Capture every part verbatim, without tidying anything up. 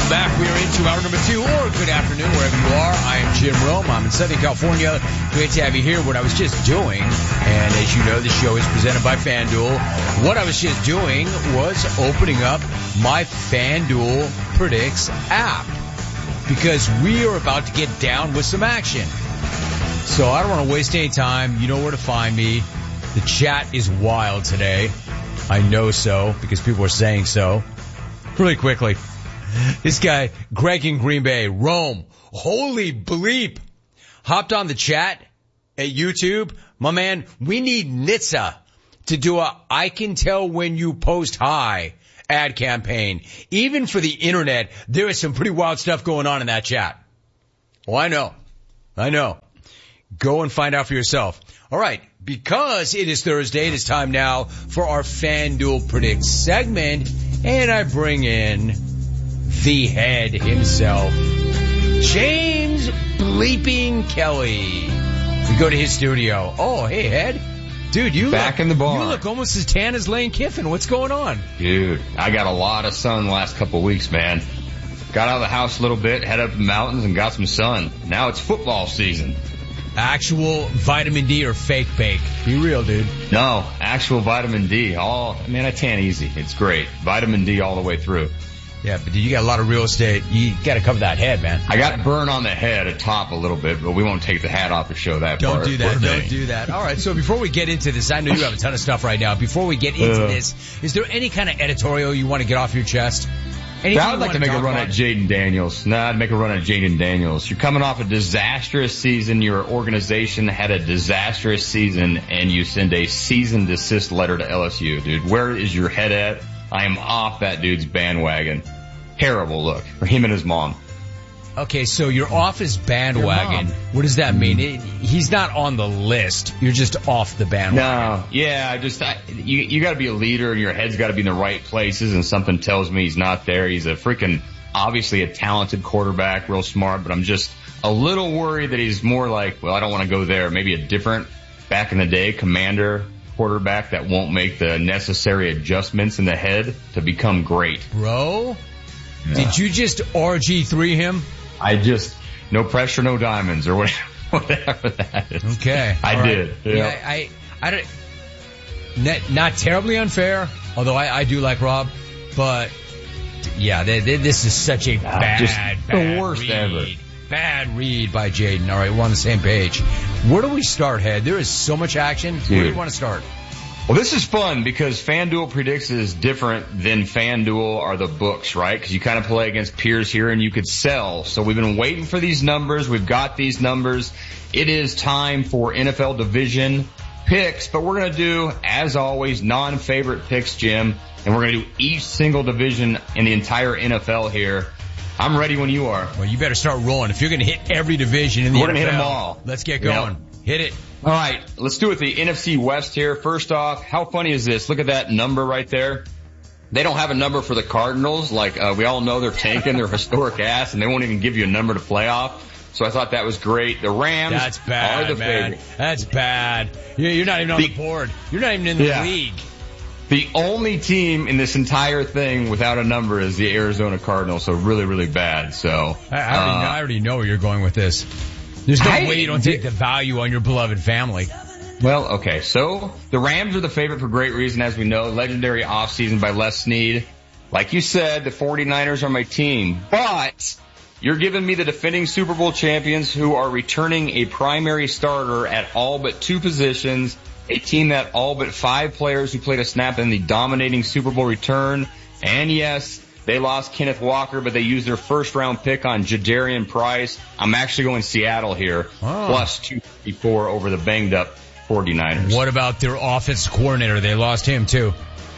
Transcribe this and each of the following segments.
Welcome back. We are into hour number two, or good afternoon, wherever you are. I am Jim Rome. I'm in Southern California. Great to have you here. What I was just doing, and as you know, the show is presented by FanDuel. What I was just doing was opening up my FanDuel Predicts app, because we are about to get down with some action. So I don't want to waste any time. You know where to find me. The chat is wild today. I know so, because people are saying so. Really quickly. This guy, Greg in Green Bay, Rome, holy bleep, hopped on the chat at YouTube. My man, we need Nitsa to do a I can tell when you post hi ad campaign. Even for the internet, there is some pretty wild stuff going on in that chat. Well, I know. I know. Go and find out for yourself. All right. Because it is Thursday, it is time now for our FanDuel Predicts segment. And I bring in the head himself, James Bleeping Kelly. We go to his studio. Oh, hey, Head. Dude, you back look, in the bar. You look almost as tan as Lane Kiffin. What's going on? Dude, I got a lot of sun the last couple of weeks, man. Got out of the house a little bit, head up the mountains, and got some sun. Now it's football season. Actual vitamin D or fake bake? Be real, dude. No, actual vitamin D. All, man, I tan easy. It's great. Vitamin D all the way through. Yeah, but you got a lot of real estate. You got to cover that head, man. I got burn on the head atop a little bit, but we won't take the hat off to show that Don't part. do that. Birthday. Don't do that. All right, so before we get into this, I know you have a ton of stuff right now. Before we get into uh, this, is there any kind of editorial you want to get off your chest? Anything I would like to make a run about? at Jaden Daniels. No, I'd make a run at Jaden Daniels. You're coming off a disastrous season. Your organization had a disastrous season, and you send a cease and desist letter to L S U, dude. Where is your head at? I am off that dude's bandwagon. Terrible look for him and his mom. Okay, so you're off his bandwagon. What does that mean? It, he's not on the list. You're just off the bandwagon. No, yeah, I just I, you you got to be a leader, and your head's got to be in the right places. And something tells me he's not there. He's a freaking obviously a talented quarterback, real smart, but I'm just a little worried that he's more like, well, I don't want to go there. Maybe a different back in the day commander quarterback that won't make the necessary adjustments in the head to become great. Bro, yeah. Did you just R G three him? I just, no pressure, no diamonds, or whatever, whatever that is. Okay. I All did. Right. Yeah. yeah I, I don't, not, not terribly unfair, although I, I do like Rob, but yeah, they, they, this is such a ah, bad, just bad the worst read. ever. Bad read by Jaden. All right, we're on the same page. Where do we start, Head? There is so much action. Dude. Where do you want to start? Well, this is fun because FanDuel Predicts is different than FanDuel are the books, right? Because you kind of play against peers here and you could sell. So we've been waiting for these numbers. We've got these numbers. It is time for N F L division picks, but we're going to do, as always, non-favorite picks, Jim. And we're going to do each single division in the entire N F L here. I'm ready when you are. Well, you better start rolling. If you're going to hit every division in the we're N F L, we're going to hit them all. Let's get going. Yep. Hit it. All right, let's do it. The N F C West here. First off, how funny is this? Look at that number right there. They don't have a number for the Cardinals. Like, uh, we all know they're tanking. They're historic ass, and they won't even give you a number to play off. So I thought that was great. The Rams That's bad, are the man. favorite. That's bad. You're not even on the, the board. You're not even in the yeah. league. The only team in this entire thing without a number is the Arizona Cardinals, so really, really bad. So I, I, already, uh, know, I already know where you're going with this. There's no I, way you don't take the value on your beloved family. Well, okay, so the Rams are the favorite for great reason, as we know. Legendary offseason by Les Snead. Like you said, the 49ers are my team, but you're giving me the defending Super Bowl champions who are returning a primary starter at all but two positions, a team that all but five players who played a snap in the dominating Super Bowl return. And yes, they lost Kenneth Walker, but they used their first round pick on Jadarian Price. I'm actually going Seattle here, oh. plus two fifty-four over the banged up 49ers. What about their offense coordinator? They lost him too.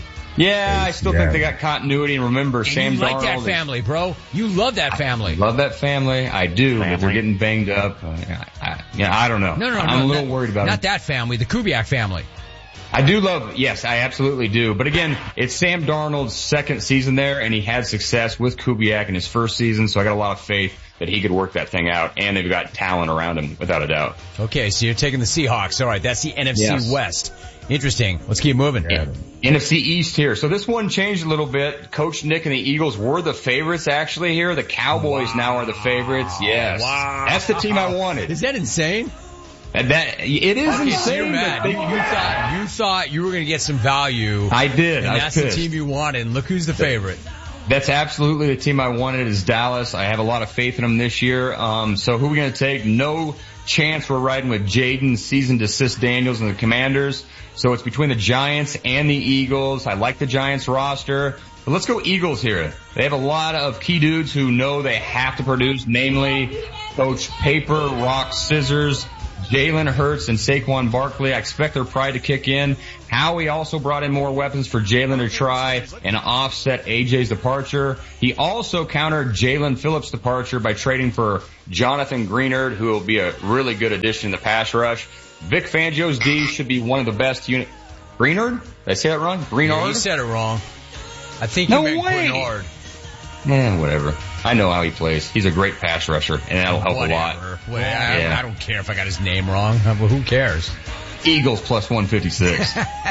Yeah, I still yeah. think they got continuity. And remember, and Sam you like Darnold that family, bro. You love that family. I love that family. I do, family. but they're getting banged up. Uh, I, I, yeah, I don't know. No, no, no. I'm no, a little not, worried about Not it. that family, the Kubiak family. I do love, yes, I absolutely do. But again, it's Sam Darnold's second season there, and he had success with Kubiak in his first season, so I got a lot of faith that he could work that thing out, and they've got talent around him, without a doubt. Okay, so you're taking the Seahawks. All right, that's the N F C yes. West. Interesting. Let's keep moving. Yeah. N F C East here. So this one changed a little bit. Coach Nick and the Eagles were the favorites actually here. The Cowboys wow. now are the favorites. Yes. Wow. That's the team I wanted. Is that insane? And that, it is okay, insane. So you're mad. They, you, you thought, you thought you were going to get some value. I did. And I that's pissed. the team you wanted. And look who's the favorite. That's absolutely the team I wanted is Dallas. I have a lot of faith in them this year. Um, so who are we going to take? No chance we're riding with Jaden Season Desist Daniels and the Commanders. So it's between the Giants and the Eagles. I like the Giants roster. But let's go Eagles here. They have a lot of key dudes who know they have to produce, namely Coach Paper, Rock, Scissors, Jalen Hurts, and Saquon Barkley. I expect their pride to kick in. Howie also brought in more weapons for Jalen to try and offset A J's departure. He also countered Jalen Phillips' departure by trading for Jonathan Greenard, who will be a really good addition in the pass rush. Vic Fangio's D should be one of the best unit. Greenard? Did I say that wrong? Greenard? Yeah, you said it wrong. I think no you meant way. Greenard. Eh, whatever. I know how he plays. He's a great pass rusher, and that'll help whatever. a lot. Whatever. Yeah. I, I don't care if I got his name wrong. Who cares? Eagles plus one fifty-six.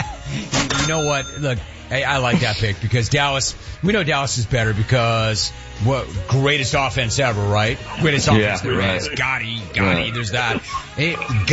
You know what? Look, I, I like that pick because Dallas, we know Dallas is better because what greatest offense ever, right? Greatest offense yeah, there right. is. Gotti, Gotti, right. There's that. Hey,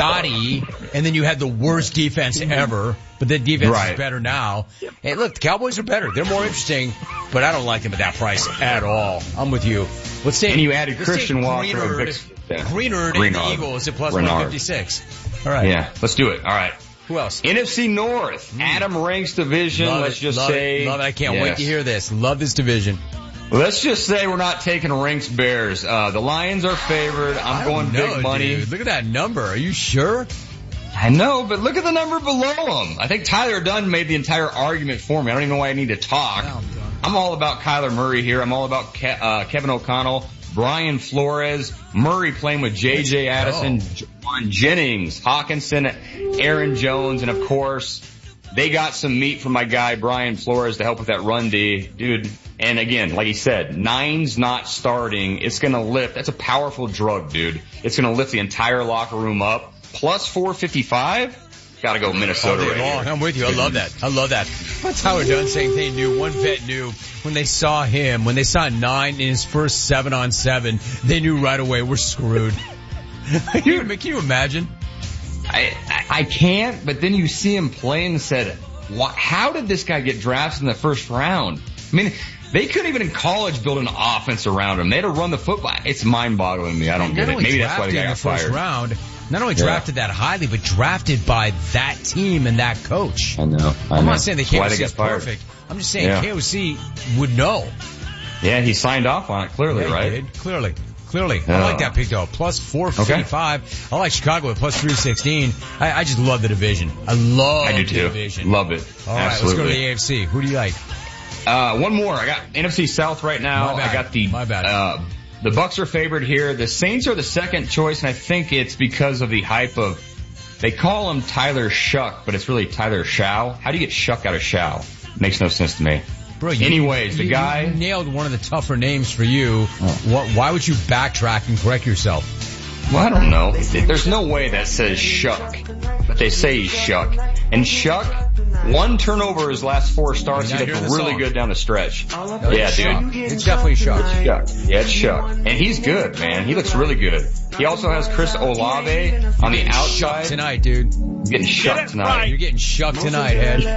Gotti, and then you had the worst defense ever, but the defense right. is better now. Hey, look, the Cowboys are better. They're more interesting, but I don't like them at that price at all. I'm with you. Let's say, and you added Christian Walker. Greenard, yeah. Greenard and the Eagles at plus Renard. one fifty-six. All right. Yeah, let's do it. All right. Who else? N F C North. Mm. Adam Ranks division. Love let's it, just love say. It, love it. I can't yes. wait to hear this. Love this division. Let's just say we're not taking Ranks Bears. Uh, the Lions are favored. I'm going know, big money. Dude. Look at that number. Are you sure? I know, but look at the number below them. I think Tyler Dunn made the entire argument for me. I don't even know why I need to talk. I'm all about Kyler Murray here. I'm all about Ke- uh, Kevin O'Connell, Brian Flores, Murray playing with J J Addison, John Jennings, Hawkinson, Aaron Jones, and of course, they got some meat from my guy Brian Flores to help with that run D. Dude, and again, like he said, nine's not starting. It's going to lift. That's a powerful drug, dude. It's going to lift the entire locker room up. Plus four fifty-five? Got to go Minnesota right here. I'm with you. I love that. I love that. What's Howard Dunn saying they knew, one vet knew when they saw him, when they saw nine in his first seven on seven, they knew right away we're screwed. can, you, can you imagine? I, I I can't, but then you see him play and said, what, how did this guy get drafted in the first round? I mean, they couldn't even in college build an offense around him. They had to run the football. It's mind-boggling to me. I don't get it. Maybe that's why the guy got fired. First round, not only drafted yeah. that highly, but drafted by that team and that coach. I know. I I'm know. not saying the K O C is perfect. I'm just saying yeah. K O C would know. Yeah, he signed off on it clearly, yeah, right? He did. Clearly. Clearly. Oh. I like that pick though. Plus four fifty-five. Okay. I like Chicago at plus three sixteen. I, I just love the division. I love I do too. the division. Love it. All right, Absolutely. let's go to the A F C. Who do you like? Uh, one more. I got N F C South right now. I got the, My bad. uh, the Bucks are favored here. The Saints are the second choice, and I think it's because of the hype of, they call him Tyler Shuck, but it's really Tyler Shao. How do you get Shuck out of Shao? Makes no sense to me. Bro, you, Anyways, you, the guy you nailed one of the tougher names for you. Oh. What, why would you backtrack and correct yourself? Well, I don't know. There's no way that says Shuck, but they say he's Shuck. And Shuck, one turnover his last four starts. He's looked really song. good down the stretch. No, yeah, it's dude. Shuck. It's definitely Shuck. Shuck. Yeah, it's Shuck. And he's good, man. He looks really good. He also has Chris Olave on the outside. Tonight, dude. You're getting shucked tonight. Right. You're getting shucked tonight,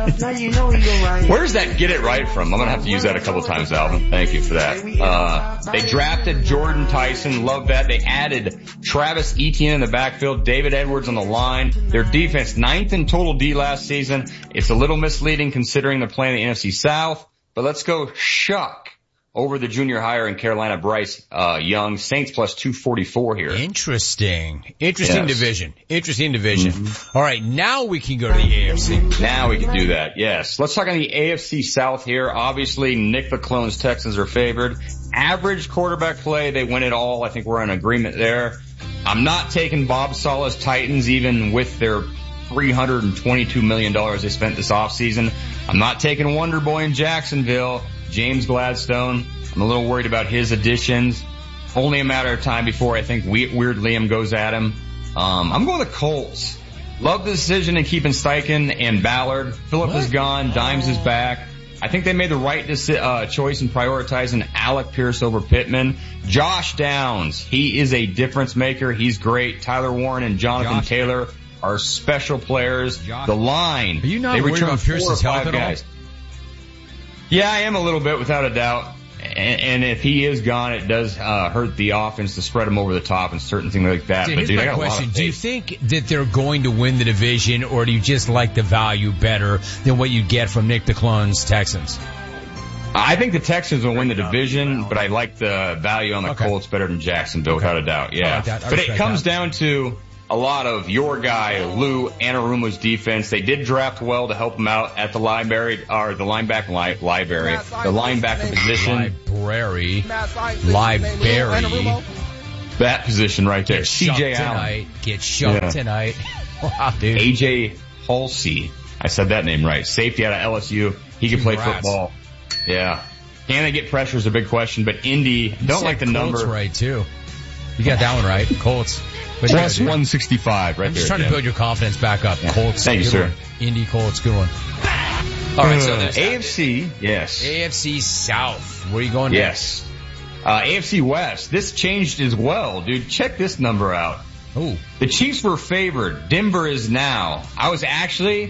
head. Where's that get it right from? I'm going to have to use that a couple times, Alvin. Thank you for that. Uh, they drafted Jordan Tyson. Love that. They added Travis Etienne in the backfield, David Edwards on the line. Their defense, ninth in total D last season. It's a little misleading considering they're playing the N F C South, but let's go Shuck over the junior hire in Carolina, Bryce uh, Young. Saints plus two forty-four here. Interesting. Interesting yes. division. Interesting division. Mm-hmm. All right, now we can go to the A F C. Now we can do that, yes. Let's talk on the A F C South here. Obviously, Nick the Clone's Texans are favored. Average quarterback play, they win it all. I think we're in agreement there. I'm not taking Bob Saleh's Titans even with their three hundred twenty-two million dollars they spent this offseason. I'm not taking Wonder Boy in Jacksonville, James Gladstone. I'm a little worried about his additions. Only a matter of time before I think Weird Liam goes at him. Um, I'm going with the Colts. Love the decision in keeping Steichen and Ballard. Phillip is gone. Dimes is back. I think they made the right deci- uh, choice in prioritizing Alec Pierce over Pittman. Josh Downs, he is a difference maker. He's great. Tyler Warren and Jonathan Josh. Taylor are special players. Josh. The line, are you not they worried return about Pierce's health at guys. all? Yeah, I am a little bit, without a doubt. And, and if he is gone, it does uh, hurt the offense to spread him over the top and certain things like that. Dude, but dude, my I got question. a lot of do you think that they're going to win the division, or do you just like the value better than what you get from Nick DeClone's Texans? I think the Texans will win the division, but I like the value on the okay. Colts better than Jacksonville, okay. without a doubt. Yeah, like but it comes that. down to a lot of your guy, Lou Anarumo's defense. They did draft well to help him out at the library, or the linebacker li- library, the linebacker position. Library. Library. That position right there. Get C J shoved Allen. Tonight. Get shoved yeah. tonight. Wow, dude. A J Halsey. I said that name right. Safety out of L S U. He can play football. Yeah. Can they get pressure is a big question, but Indy, you don't like the Colts number. Right, too. You got that one right. Colts. But Plus yeah, one sixty-five right I'm just there, trying yeah. to build your confidence back up. Yeah. Colts. Thank you, sir. One. Indy, Colts, good one. All right, so there's A F C, yes. A F C South. Where are you going next? Yes. Uh, A F C West. This changed as well, dude. Check this number out. Ooh. The Chiefs were favored. Denver is now. I was actually